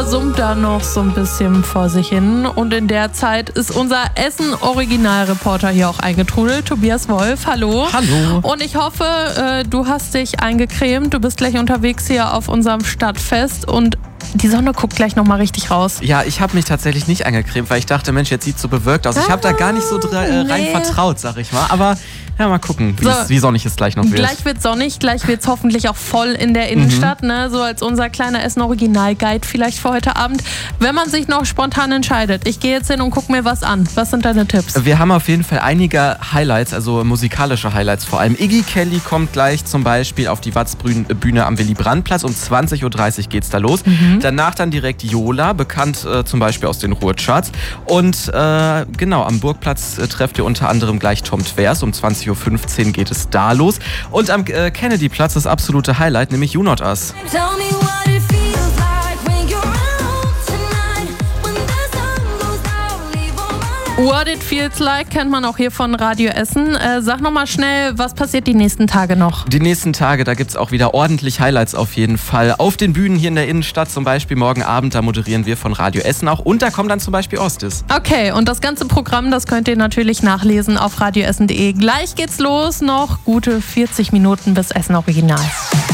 summt da noch so ein bisschen vor sich hin. Und in der Zeit ist unser Essen-Originalreporter hier auch eingetrudelt, Tobias Wolf. Hallo. Hallo. Und ich hoffe, du hast dich eingecremt. Du bist gleich unterwegs hier auf unserem Stadtfest und die Sonne guckt gleich nochmal richtig raus. Ja, ich habe mich tatsächlich nicht eingecremt, weil ich dachte, Mensch, jetzt sieht es so bewölkt aus. Ich habe da gar nicht so rein vertraut, sag ich mal. Aber ja, mal gucken, wie sonnig es gleich noch wird. Gleich wird sonnig, gleich wird es hoffentlich auch voll in der Innenstadt, ne? So als unser kleiner Essen-Original-Guide vielleicht für heute Abend. Wenn man sich noch spontan entscheidet, ich gehe jetzt hin und gucke mir was an. Was sind deine Tipps? Wir haben auf jeden Fall einige Highlights, also musikalische Highlights vor allem. Iggy Kelly kommt gleich zum Beispiel auf die Watz-Bühne am Willy-Brandt-Platz. Um 20.30 Uhr geht's da los. Danach dann direkt Yola, bekannt zum Beispiel aus den Ruhrcharts. Und genau, am Burgplatz trefft ihr unter anderem gleich Tom Tvers. Um 20.15 Uhr geht es da los. Und am Kennedy-Platz das absolute Highlight, nämlich You Not Us. What It Feels Like kennt man auch hier von Radio Essen. Sag nochmal schnell, was passiert die nächsten Tage noch? Die nächsten Tage, da gibt es auch wieder ordentlich Highlights auf jeden Fall. Auf den Bühnen hier in der Innenstadt, zum Beispiel morgen Abend, da moderieren wir von Radio Essen auch. Und da kommt dann zum Beispiel Ostis. Okay, und das ganze Programm, das könnt ihr natürlich nachlesen auf radioessen.de. Gleich geht's los, noch gute 40 Minuten bis Essen Original.